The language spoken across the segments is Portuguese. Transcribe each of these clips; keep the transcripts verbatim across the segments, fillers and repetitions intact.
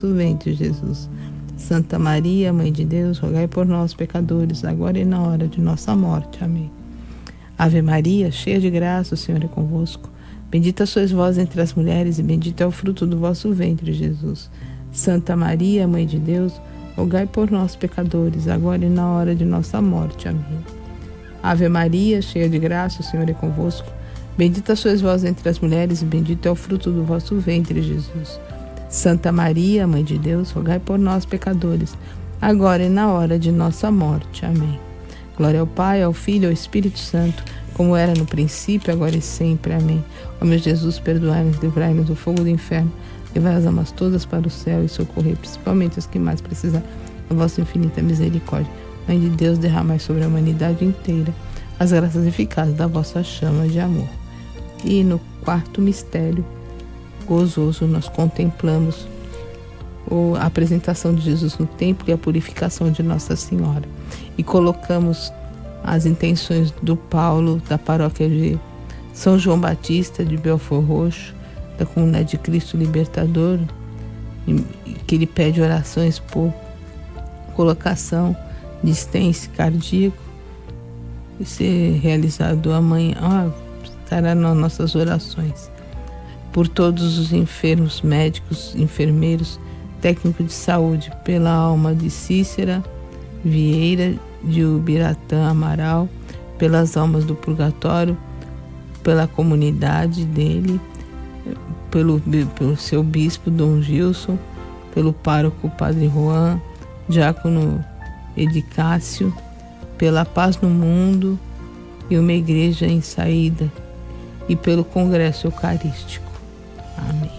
do ventre, Jesus. Santa Maria, Mãe de Deus, rogai por nós, pecadores, agora e na hora de nossa morte. Amém. Ave Maria, cheia de graça, o Senhor é convosco. Bendita sois vós entre as mulheres, e bendito é o fruto do vosso ventre, Jesus. Santa Maria, Mãe de Deus, rogai por nós, pecadores, agora e na hora de nossa morte. Amém. Ave Maria, cheia de graça, o Senhor é convosco. Bendita sois vós entre as mulheres, e bendito é o fruto do vosso ventre, Jesus. Santa Maria, Mãe de Deus, rogai por nós, pecadores, agora e na hora de nossa morte. Amém. Glória ao Pai, ao Filho e ao Espírito Santo, como era no princípio, agora e sempre. Amém. Ó meu Jesus, perdoai-nos, livrai-nos do fogo do inferno, levai as almas todas para o céu e socorrei principalmente os que mais precisarem da vossa infinita misericórdia. Mãe de Deus, derramai sobre a humanidade inteira as graças eficazes da vossa chama de amor. E no quarto mistério gozoso, nós contemplamos a apresentação de Jesus no templo e a purificação de Nossa Senhora. E colocamos as intenções do Paulo, da paróquia de São João Batista, de Belford Roxo, da Comunidade de Cristo Libertador, que ele pede orações por colocação de stence cardíaco e ser realizado amanhã. Ah, estará nas nossas orações. Por todos os enfermos, médicos, enfermeiros, técnicos de saúde, pela alma de Cícera Vieira de Ubiratã Amaral, pelas almas do purgatório, pela comunidade dele, pelo, pelo seu bispo Dom Gilson, pelo pároco Padre Juan, diácono Edicácio, pela paz no mundo e uma igreja em saída, e pelo congresso eucarístico. Amém.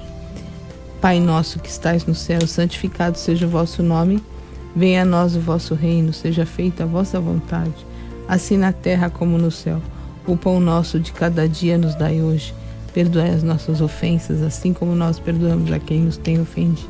Pai nosso que estais no céu, santificado seja o vosso nome. Venha a nós o vosso reino, seja feita a vossa vontade, assim na terra como no céu. O pão nosso de cada dia nos dai hoje. Perdoai as nossas ofensas, assim como nós perdoamos a quem nos tem ofendido.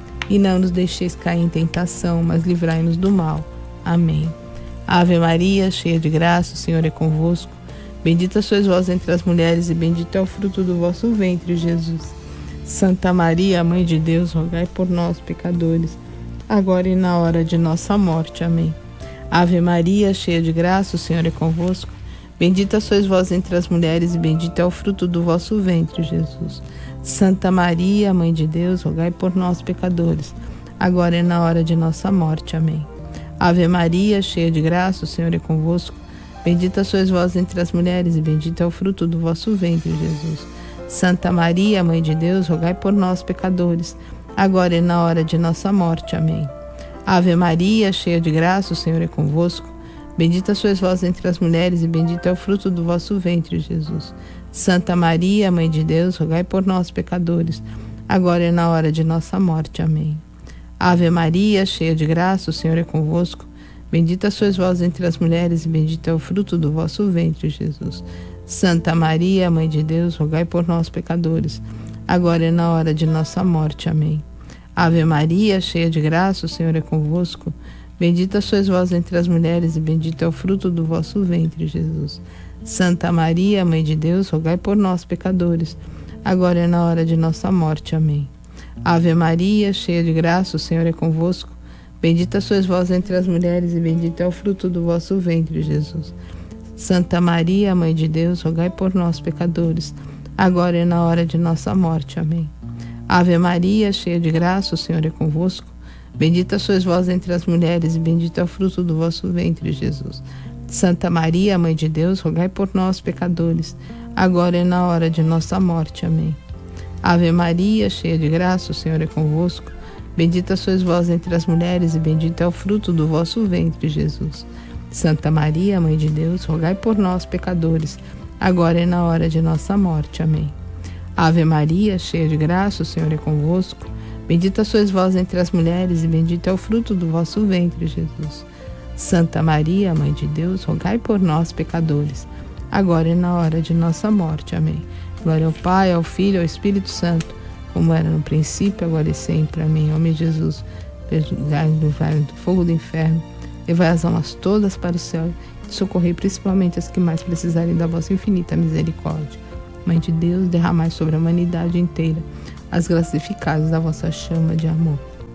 E não nos deixeis cair em tentação, mas livrai-nos do mal. Amém. Ave Maria, cheia de graça, o Senhor é convosco. Bendita sois vós entre as mulheres, e bendito é o fruto do vosso ventre, Jesus. Santa Maria, Mãe de Deus, rogai por nós, pecadores, agora e na hora de nossa morte. Amém. Ave Maria, cheia de graça, o Senhor é convosco. Bendita sois vós entre as mulheres, e bendito é o fruto do vosso ventre, Jesus. Santa Maria, Mãe de Deus, rogai por nós, pecadores, agora e na hora de nossa morte. Amém. Ave Maria, cheia de graça, o Senhor é convosco. Bendita sois vós entre as mulheres, e bendito é o fruto do vosso ventre, Jesus. Santa Maria, Mãe de Deus, rogai por nós, pecadores, agora e na hora de nossa morte. Amém. Ave Maria, cheia de graça, o Senhor é convosco. Bendita sois vós entre as mulheres, e bendito é o fruto do vosso ventre, Jesus. Santa Maria, Mãe de Deus, rogai por nós, pecadores, agora e na hora de nossa morte. Amém. Ave Maria, cheia de graça, o Senhor é convosco. Bendita sois vós entre as mulheres, e bendito é o fruto do vosso ventre, Jesus. Santa Maria, Mãe de Deus, rogai por nós, pecadores, agora e na hora de nossa morte. Amém. Ave Maria, cheia de graça, o Senhor é convosco. Bendita sois vós entre as mulheres, e bendito é o fruto do vosso ventre, Jesus. Santa Maria, Mãe de Deus, rogai por nós, pecadores, agora e na hora de nossa morte. Amém. Ave Maria, cheia de graça, o Senhor é convosco. Bendita sois vós entre as mulheres, e bendito é o fruto do vosso ventre, Jesus. Santa Maria, Mãe de Deus, rogai por nós, pecadores, agora e na hora de nossa morte. Amém. Ave Maria, cheia de graça, o Senhor é convosco. Bendita sois vós entre as mulheres, e bendito é o fruto do vosso ventre, Jesus. Santa Maria, Mãe de Deus, rogai por nós, pecadores, agora e na hora de nossa morte. Amém. Ave Maria, cheia de graça, o Senhor é convosco. Bendita sois vós entre as mulheres, e bendito é o fruto do vosso ventre, Jesus. Santa Maria, Mãe de Deus, rogai por nós, pecadores, agora e na hora de nossa morte. Amém. Ave Maria, cheia de graça, o Senhor é convosco. Bendita sois vós entre as mulheres, e bendito é o fruto do vosso ventre, Jesus. Santa Maria, Mãe de Deus, rogai por nós, pecadores, agora e na hora de nossa morte. Amém. Glória ao Pai, ao Filho e ao Espírito Santo, como era no princípio, agora e sempre. Amém. Ó meu Jesus, perdoai-nos do vale do fogo do inferno, levai as almas todas para o céu, e socorrei principalmente as que mais precisarem da vossa infinita misericórdia. Mãe de Deus, derramai sobre a humanidade inteira as graças eficazes da vossa chama de amor.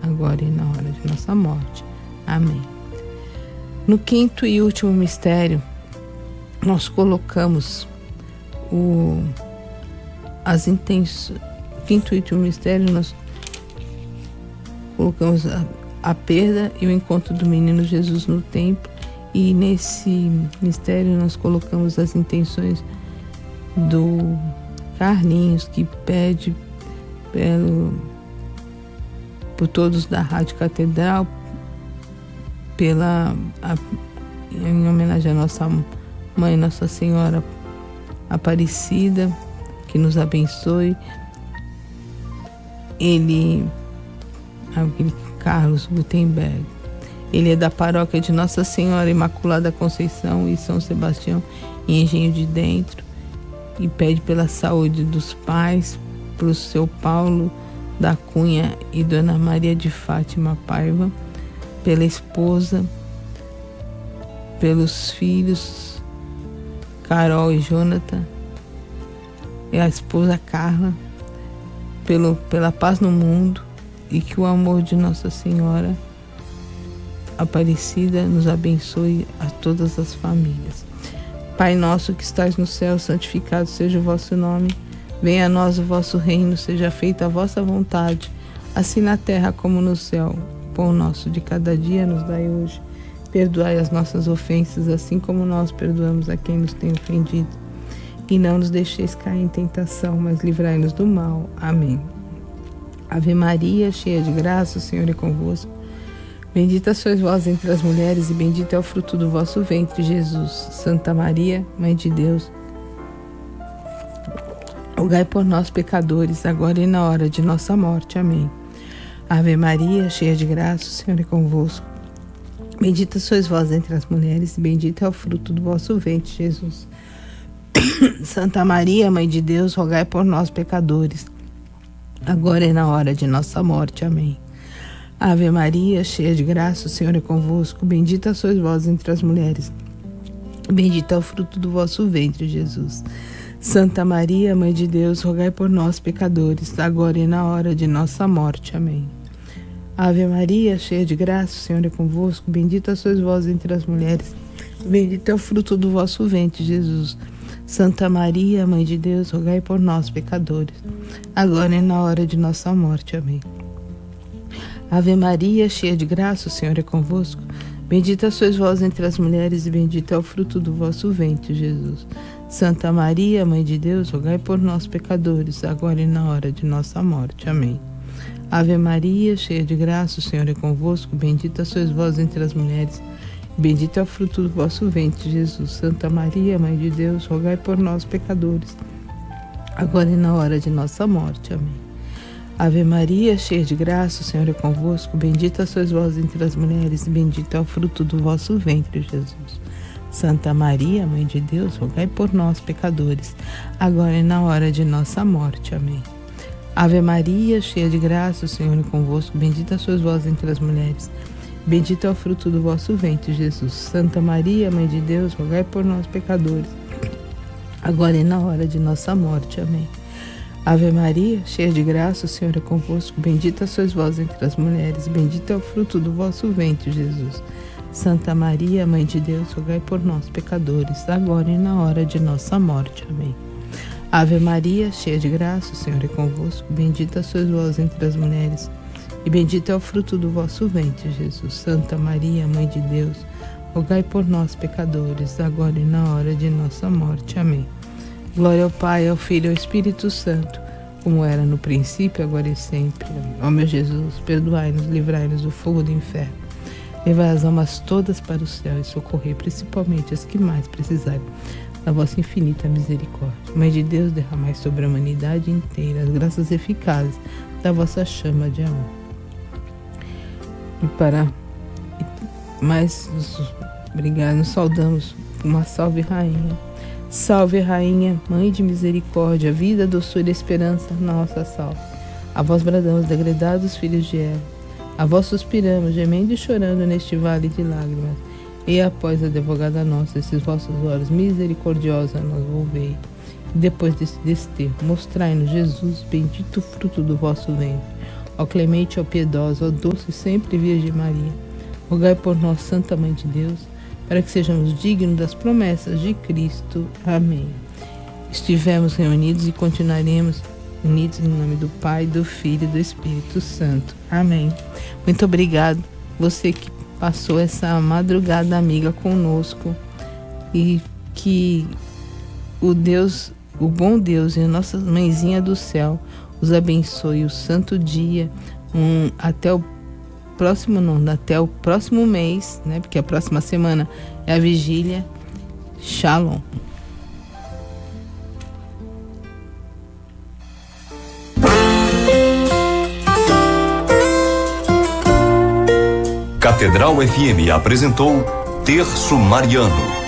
agora e na hora de nossa morte. Amém. No quinto e último mistério, nós colocamos o, as intenções. No quinto e último mistério, nós colocamos a, a perda e o encontro do menino Jesus no templo. E nesse mistério nós colocamos as intenções do Carlinhos, que pede pelo, por todos da Rádio Catedral, pela, a, em homenagem à nossa mãe, Nossa Senhora Aparecida, que nos abençoe. Ele, aquele Carlos Gutenberg, ele é da paróquia de Nossa Senhora Imaculada Conceição e São Sebastião, em Engenho de Dentro, e pede pela saúde dos pais, para o seu Paulo da Cunha e Dona Maria de Fátima Paiva, pela esposa, pelos filhos Carol e Jonathan, e a esposa Carla, pelo, pela paz no mundo, e que o amor de Nossa Senhora Aparecida nos abençoe a todas as famílias. Pai nosso que estais no céu, santificado seja o vosso nome. Venha a nós o vosso reino, seja feita a vossa vontade, assim na terra como no céu. O pão nosso de cada dia nos dai hoje. Perdoai as nossas ofensas, assim como nós perdoamos a quem nos tem ofendido. E não nos deixeis cair em tentação, mas livrai-nos do mal. Amém. Ave Maria, cheia de graça, o Senhor é convosco. Bendita sois vós entre as mulheres, e bendito é o fruto do vosso ventre, Jesus. Santa Maria, Mãe de Deus, rogai por nós, pecadores, agora e na hora de nossa morte. Amém. Ave Maria, cheia de graça, o Senhor é convosco. Bendita sois vós entre as mulheres, e bendito é o fruto do vosso ventre, Jesus. Santa Maria, Mãe de Deus, rogai por nós, pecadores, agora e na hora de nossa morte. Amém. Ave Maria, cheia de graça, o Senhor é convosco. Bendita sois vós entre as mulheres, bendito é o fruto do vosso ventre, Jesus. Santa Maria, Mãe de Deus, rogai por nós, pecadores, agora e na hora de nossa morte. Amém. Ave Maria, cheia de graça, o Senhor é convosco. Bendita sois vós entre as mulheres, bendito é o fruto do vosso ventre, Jesus. Santa Maria, Mãe de Deus, rogai por nós, pecadores, agora e na hora de nossa morte. Amém. Ave Maria, cheia de graça, o Senhor é convosco. Bendita sois vós entre as mulheres, e bendito é o fruto do vosso ventre, Jesus. Santa Maria, Mãe de Deus, rogai por nós, pecadores, agora e na hora de nossa morte. Amém. Ave Maria, cheia de graça, o Senhor é convosco. Bendita sois vós entre as mulheres, bendito é o fruto do vosso ventre, Jesus. Santa Maria, Mãe de Deus, rogai por nós, pecadores, agora e na hora de nossa morte. Amém. Ave Maria, cheia de graça, o Senhor é convosco. Bendita sois vós entre as mulheres, e bendito é o fruto do vosso ventre, Jesus. Santa Maria, Mãe de Deus, rogai por nós, pecadores, agora e na hora de nossa morte. Amém. Ave Maria, cheia de graça, o Senhor é convosco. Bendita sois vós entre as mulheres, bendito é o fruto do vosso ventre, Jesus. Santa Maria, Mãe de Deus, rogai por nós, pecadores, agora e na hora de nossa morte. Amém. Ave Maria, cheia de graça, o Senhor é convosco. Bendita sois vós entre as mulheres, bendito é o fruto do vosso ventre, Jesus. Santa Maria, Mãe de Deus, rogai por nós, pecadores, agora e na hora de nossa morte. Amém. Ave Maria, cheia de graça, o Senhor é convosco. Bendita sois vós entre as mulheres, e bendito é o fruto do vosso ventre, Jesus. Santa Maria, Mãe de Deus, rogai por nós, pecadores, agora e na hora de nossa morte. Amém. Glória ao Pai, ao Filho e ao Espírito Santo, como era no princípio, agora e sempre. Ó meu Jesus, perdoai-nos, livrai-nos do fogo do inferno. Levai as almas todas para o céu e socorrei principalmente as que mais precisarem da vossa infinita misericórdia. Mãe de Deus, derramai sobre a humanidade inteira as graças eficazes da vossa chama de amor. E para mais, obrigado, nos saudamos por uma salve rainha. Salve, Rainha, Mãe de misericórdia, vida, doçura e esperança, nossa salve. A vós bradamos, degredados filhos de Eva, a vós suspiramos, gemendo e chorando neste vale de lágrimas. E após a advogada nossa, esses vossos olhos misericordiosos nos volvei. E depois desse desterro, mostrai-nos Jesus, bendito fruto do vosso ventre. Ó clemente, ó piedosa, ó doce e sempre Virgem Maria, rogai por nós, Santa Mãe de Deus, para que sejamos dignos das promessas de Cristo. Amém. Estivemos reunidos e continuaremos unidos em nome do Pai, do Filho e do Espírito Santo. Amém. Muito obrigado, você que passou essa madrugada amiga conosco, e que o Deus, o bom Deus e a nossa Mãezinha do céu os abençoe o santo dia, um, até o próximo não, até o próximo mês, né? Porque a próxima semana é a vigília. Shalom. Catedral F M apresentou Terço Mariano.